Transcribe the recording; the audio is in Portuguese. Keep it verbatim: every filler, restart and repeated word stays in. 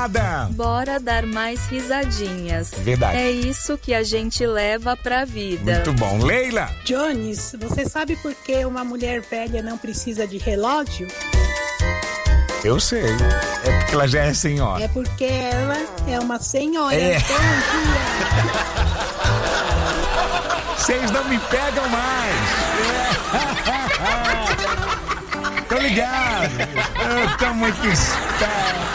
Obrigada. Bora dar mais risadinhas. Verdade. É isso que a gente leva pra vida. Muito bom. Leila. Jones, você sabe por que uma mulher velha não precisa de relógio? Eu sei. É porque ela já é senhora. É porque ela é uma senhora. É. Bom dia. Vocês não me pegam mais. Tô ligado. Eu tô muito esperto.